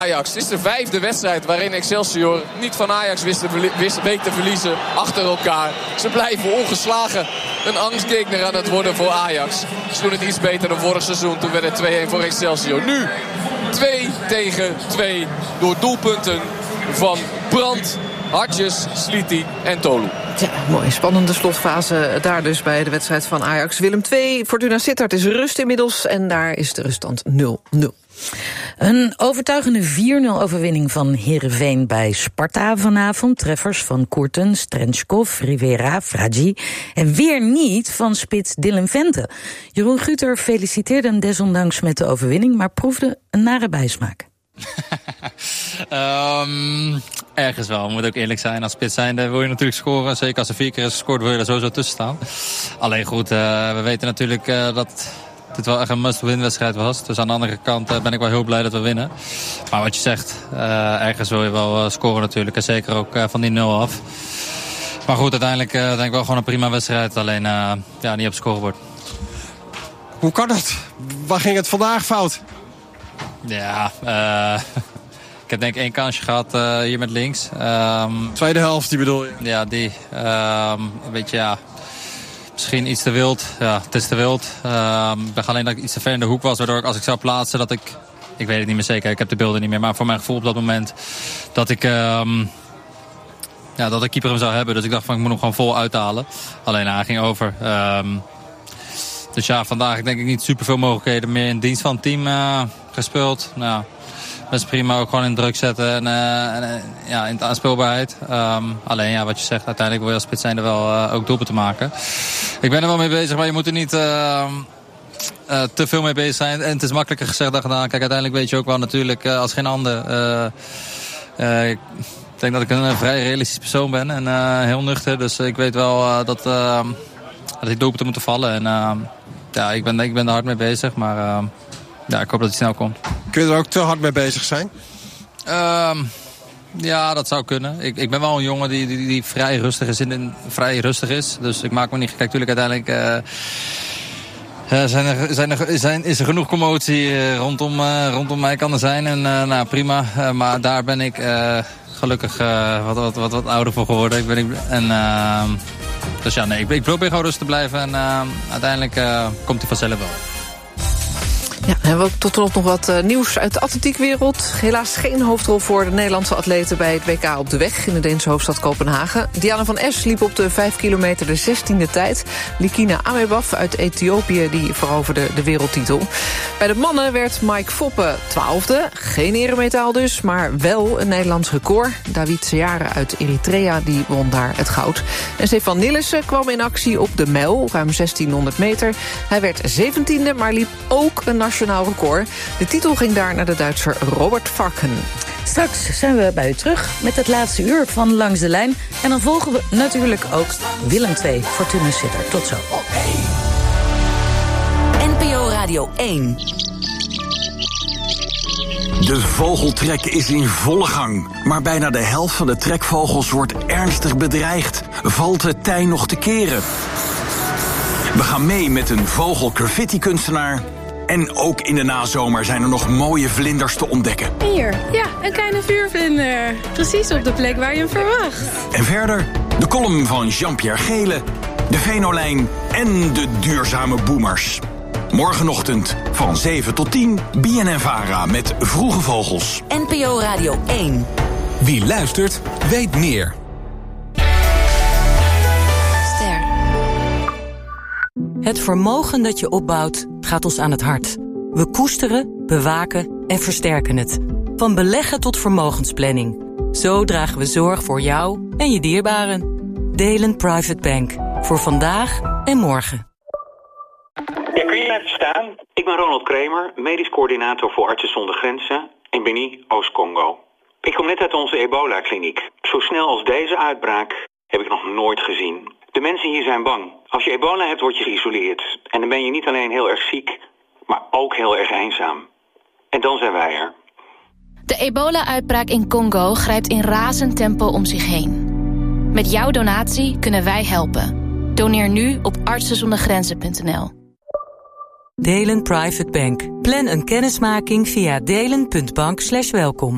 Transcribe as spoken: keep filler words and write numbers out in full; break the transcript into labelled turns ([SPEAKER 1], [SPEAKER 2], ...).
[SPEAKER 1] Ajax. Het is de vijfde wedstrijd waarin Excelsior niet van Ajax wist te, wist, weet te verliezen achter elkaar. Ze blijven ongeslagen. Een angstgegner aan het worden voor Ajax. Ze doen het iets beter dan vorig seizoen. Toen werd het twee-een voor Excelsior. Nu twee tegen twee door doelpunten van Brandt, Hartjes, Sliti en Tolu.
[SPEAKER 2] Ja, mooi. Spannende slotfase daar dus bij de wedstrijd van Ajax. Willem twee, Fortuna Sittard is rust inmiddels en daar is de ruststand nul nul.
[SPEAKER 3] Een overtuigende vier nul overwinning van Heerenveen bij Sparta vanavond. Treffers van Koertens, Trenchkov, Rivera, Fragi. En weer niet van spits Dylan Vente. Jeroen Guter feliciteerde hem desondanks met de overwinning, maar proefde een nare bijsmaak.
[SPEAKER 4] um, ergens wel, moet ook eerlijk zijn. Als spits zijnde wil je natuurlijk scoren. Zeker als er vier keer is gescoord wil je er sowieso tussen staan. Alleen goed, uh, we weten natuurlijk uh, dat dit wel echt een must-win wedstrijd was. Dus aan de andere kant uh, ben ik wel heel blij dat we winnen. Maar wat je zegt, uh, ergens wil je wel uh, scoren natuurlijk. En zeker ook uh, van die nul af. Maar goed, uiteindelijk uh, denk ik wel gewoon een prima wedstrijd. Alleen uh, ja, niet op scorebord.
[SPEAKER 5] Hoe kan dat? Waar ging het vandaag fout?
[SPEAKER 4] Ja, uh, ik heb denk ik één kansje gehad uh, hier met links. Um,
[SPEAKER 5] Tweede helft, die bedoel je?
[SPEAKER 4] Ja, die. Um, een beetje, ja, misschien iets te wild. Ja, het is te wild. Um, ik dacht alleen dat ik iets te ver in de hoek was, waardoor ik als ik zou plaatsen dat ik... Ik weet het niet meer zeker, ik heb de beelden niet meer. Maar voor mijn gevoel op dat moment dat ik... Um, ja, dat de keeper hem zou hebben. Dus ik dacht van ik moet hem gewoon vol uithalen. Alleen hij ging over. Um, dus ja, vandaag denk ik niet super veel mogelijkheden meer in dienst van het team uh, gespeeld. Nou, best prima ook gewoon in druk zetten en, uh, en uh, ja, in de aanspeelbaarheid. Um, alleen ja, wat je zegt, uiteindelijk wil je als spits zijnde wel uh, ook doelpunten te maken. Ik ben er wel mee bezig, maar je moet er niet uh, uh, te veel mee bezig zijn. En het is makkelijker gezegd dan gedaan. Kijk, uiteindelijk weet je ook wel natuurlijk uh, als geen ander. Uh, uh, ik denk dat ik een uh, vrij realistisch persoon ben en uh, heel nuchter. Dus uh, ik weet wel uh, dat, uh, dat die doelpunten moeten vallen. En uh, ja, ik ben, ik ben er hard mee bezig, maar uh, ja, ik hoop dat het snel komt.
[SPEAKER 5] Kun je er ook te hard mee bezig zijn?
[SPEAKER 4] Uh, ja, dat zou kunnen. Ik, ik ben wel een jongen die, die, die vrij rustig is, in, in, vrij rustig is. Dus ik maak me niet gek. Natuurlijk uiteindelijk uh, uh, zijn er, zijn er, zijn, is er genoeg commotie uh, rondom, uh, rondom mij kan er zijn. En uh, nou, prima. Uh, maar daar ben ik uh, gelukkig uh, wat, wat, wat, wat ouder voor geworden. Ik ben, ik, en, uh, dus ja, nee, ik, ik probeer gewoon rustig te blijven. En uh, uiteindelijk uh, komt hij vanzelf wel.
[SPEAKER 2] Ja, hebben we ook tot slot nog wat uh, nieuws uit de atletiekwereld. Helaas geen hoofdrol voor de Nederlandse atleten bij het W K op de weg in de Deense hoofdstad Kopenhagen. Diana van Es liep op de vijf kilometer de zestiende tijd. Likina Amebaf uit Ethiopië die veroverde de wereldtitel. Bij de mannen werd Mike Foppe twaalfde. Geen eremetaal dus, maar wel een Nederlands record. David Seare uit Eritrea die won daar het goud. En Stefan Nillissen kwam in actie op de mijl, ruim zestienhonderd meter. Hij werd zeventiende, maar liep ook een nationaal record. De titel ging daar naar de Duitser Robert Varken.
[SPEAKER 3] Straks zijn we bij u terug met het laatste uur van Langs de Lijn. En dan volgen we natuurlijk ook Willem twee, Fortuna Sittard. Tot zo.
[SPEAKER 6] N P O Radio één.
[SPEAKER 7] De vogeltrek is in volle gang. Maar bijna de helft van de trekvogels wordt ernstig bedreigd. Valt het tij nog te keren? We gaan mee met een vogelgraffiti-kunstenaar. En ook in de nazomer zijn er nog mooie vlinders te ontdekken.
[SPEAKER 8] Hier, ja, een kleine vuurvlinder. Precies op de plek waar je hem verwacht.
[SPEAKER 7] En verder de column van Jean-Pierre Gele, de Venolijn en de duurzame boomers. Morgenochtend van zeven tot tien, B N N Vara met Vroege Vogels.
[SPEAKER 6] N P O Radio één.
[SPEAKER 9] Wie luistert, weet meer.
[SPEAKER 6] Ster.
[SPEAKER 10] Het vermogen dat je opbouwt gaat ons aan het hart. We koesteren, bewaken en versterken het. Van beleggen tot vermogensplanning. Zo dragen we zorg voor jou en je dierbaren. Delen Private Bank. Voor vandaag en morgen.
[SPEAKER 11] Ja, kun je even staan? Ik ben Ronald Kramer, medisch coördinator voor Artsen zonder Grenzen in Beni, Oost-Congo. Ik kom net uit onze ebola-kliniek. Zo snel als deze uitbraak heb ik nog nooit gezien. De mensen hier zijn bang. Als je ebola hebt, word je geïsoleerd. En dan ben je niet alleen heel erg ziek, maar ook heel erg eenzaam. En dan zijn wij er.
[SPEAKER 12] De ebola-uitbraak in Congo grijpt in razend tempo om zich heen. Met jouw donatie kunnen wij helpen. Doneer nu op artsen zonder grenzen punt n l.
[SPEAKER 10] Delen Private Bank. Plan een kennismaking via delen punt bank slash welkom.